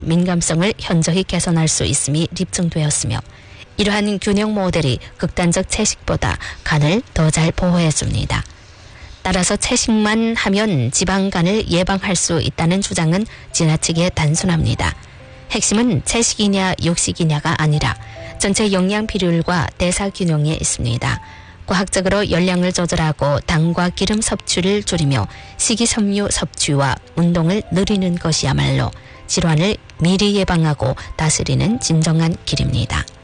민감성을 현저히 개선할 수 있음이 입증되었으며 이러한 균형 모델이 극단적 채식보다 간을 더 잘 보호해줍니다. 따라서 채식만 하면 지방간을 예방할 수 있다는 주장은 지나치게 단순합니다. 핵심은 채식이냐 육식이냐가 아니라 전체 영양 비율과 대사 균형에 있습니다. 과학적으로 열량을 조절하고 당과 기름 섭취를 줄이며 식이섬유 섭취와 운동을 늘리는 것이야말로 질환을 미리 예방하고 다스리는 진정한 길입니다.